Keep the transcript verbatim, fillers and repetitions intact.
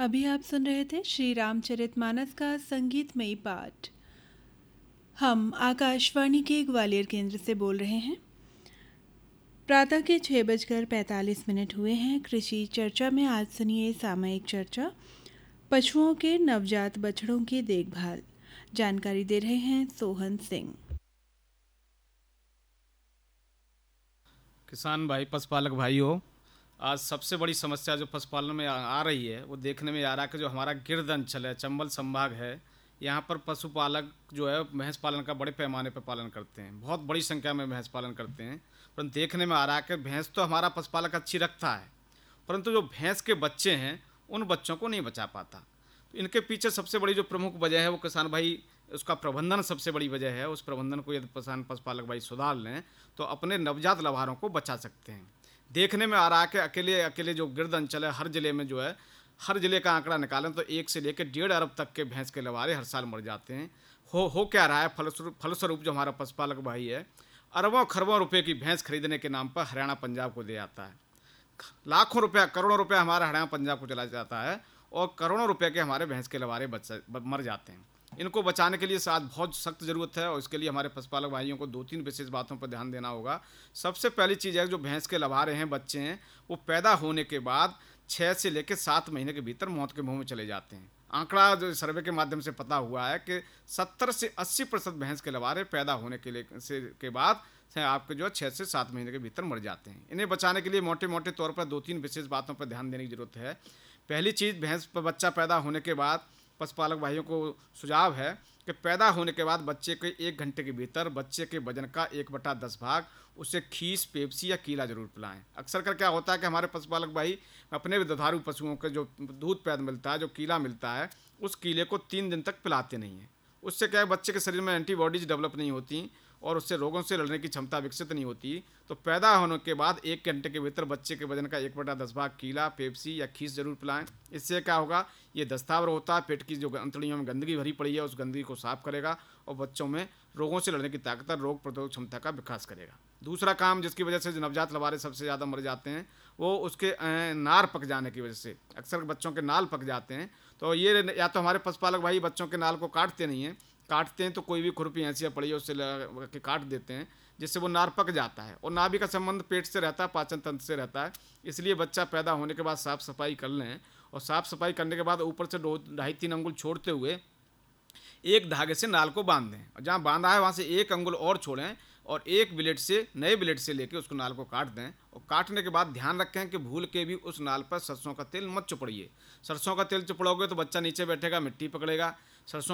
अभी आप सुन रहे थे श्री रामचरितमानस का संगीतमयी पाठ। हम आकाशवाणी के ग्वालियर केंद्र से बोल रहे हैं। प्रातः के छः बजकर पैंतालीस मिनट हुए हैं। कृषि चर्चा में आज सुनिए सामयिक चर्चा, पशुओं के नवजात बछड़ों की देखभाल। जानकारी दे रहे हैं सोहन सिंह। किसान भाई, पशुपालक भाई हो, आज सबसे बड़ी समस्या जो पशुपालन में आ, आ रही है वो देखने में आ रहा है कि जो हमारा गिर्द अंचल है, चंबल संभाग है, यहाँ पर पशुपालक जो है भैंस पालन का बड़े पैमाने पर पालन करते हैं। बहुत बड़ी संख्या में भैंस पालन करते हैं। परंतु देखने में आ रहा है कि भैंस तो हमारा पशुपालक अच्छी रखता है, परंतु जो भैंस के बच्चे हैं उन बच्चों को नहीं बचा पाता। तो इनके पीछे सबसे बड़ी जो प्रमुख वजह है वो किसान भाई, उसका प्रबंधन सबसे बड़ी वजह है। उस प्रबंधन को यदि किसान पशुपालक भाई सुधार लें तो अपने नवजात लाभारों को बचा सकते हैं। देखने में आ रहा है कि अकेले अकेले जो गिरद अंचल है, हर जिले में जो है, हर जिले का आंकड़ा निकालें तो एक से लेकर डेढ़ अरब तक के भैंस के लवारे हर साल मर जाते हैं। हो हो क्या रहा है? फलस्वरूप फलस्वरूप जो हमारा पशुपालक भाई है, अरबों खरबों रुपए की भैंस खरीदने के नाम पर हरियाणा पंजाब को दे आता है। लाखों रुपया, करोड़ों रुपया हमारा हरियाणा पंजाब को चला जाता है और करोड़ों रुपए के हमारे भैंस के लवारे बच मर जाते हैं। इनको बचाने के लिए आज बहुत सख्त ज़रूरत है और इसके लिए हमारे पशुपालक भाइयों को दो तीन विशेष बातों पर ध्यान देना होगा। सबसे पहली चीज़ है, जो भैंस के लवारे हैं, बच्चे हैं, वो पैदा होने के बाद छः से लेकर सात महीने के भीतर मौत के मुंह में चले जाते हैं। आंकड़ा जो सर्वे के माध्यम से पता हुआ है कि सत्तर से अस्सी प्रतिशत भैंस के लवारे पैदा होने के लिए से के बाद से आपके जो है छः से सात महीने के भीतर मर जाते हैं। इन्हें बचाने के लिए मोटे मोटे तौर पर दो तीन विशेष बातों पर ध्यान देने की जरूरत है। पहली चीज़, भैंस पर बच्चा पैदा होने के बाद पशुपालक भाइयों को सुझाव है कि पैदा होने के बाद बच्चे के एक घंटे के भीतर बच्चे के वजन का एक बटा दस भाग उसे खीस, पेप्सी या कीला जरूर पिलाएं। अक्सर कर क्या होता है कि हमारे पशुपालक भाई अपने भी दुधारू पशुओं के जो दूध पैदा मिलता है, जो कीला मिलता है, उस कीले को तीन दिन तक पिलाते नहीं हैं। उससे क्या है, बच्चे के शरीर में एंटीबॉडीज डेवलप नहीं होती और उससे रोगों से लड़ने की क्षमता विकसित नहीं होती। तो पैदा होने के बाद एक घंटे के भीतर बच्चे के वजन का एक बटा दस भाग कीला, पेप्सी या खीस जरूर पिलाएं। इससे क्या होगा, ये दस्तावर होता है, पेट की जो अंतड़ियों में गंदगी भरी पड़ी है उस गंदगी को साफ करेगा और बच्चों में रोगों से लड़ने की ताकत और रोग प्रतिरोधक क्षमता का विकास करेगा। दूसरा काम जिसकी वजह से नवजात लवारे सबसे ज़्यादा मर जाते हैं, वो उसके नार पक जाने की वजह से। अक्सर बच्चों के नाल पक जाते हैं, तो ये या तो हमारे पशुपालक भाई बच्चों के नाल को काटते नहीं हैं, काटते हैं तो कोई भी खुरपी ऐसी पड़ी है उससे के काट देते हैं, जिससे वो नार पक जाता है। और नाभि का संबंध पेट से रहता है, पाचन तंत्र से रहता है। इसलिए बच्चा पैदा होने के बाद साफ़ सफाई कर लें और साफ़ सफाई करने के बाद ऊपर से दो ढाई तीन अंगुल छोड़ते हुए एक धागे से नाल को बांध दें और जहाँ बांधा है वहाँ से एक अंगुल और छोड़ें और एक ब्लेड से, नए ब्लेड से लेके उसको नाल को काट दें। और काटने के बाद ध्यान रखें कि भूल के भी उस नाल पर सरसों का तेल मत चुपड़िए। सरसों का तेल चुपड़ोगे तो बच्चा नीचे बैठेगा, मिट्टी पकड़ेगा। सरसों